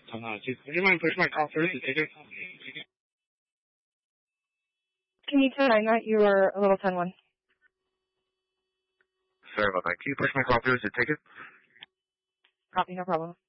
Would you mind pushing my call through the ticket? Can you tell that you were a little 10-1? Sorry about that. Can you push my call through the ticket? Copy, no problem.